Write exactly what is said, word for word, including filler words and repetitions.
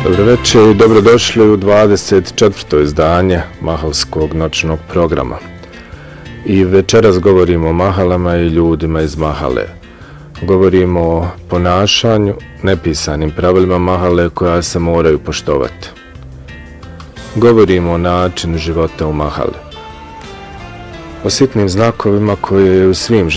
Dobro večer i dobrodošli u dvadeset četvrto izdanje Mahalskog noćnog programa. I večeras govorimo o mahalama i ljudima iz mahale. Govorimo o ponašanju, nepisanim pravilima mahale koja se moraju poštovati. Govorimo o načinu života u mahale. O sitnim znakovima koje u svim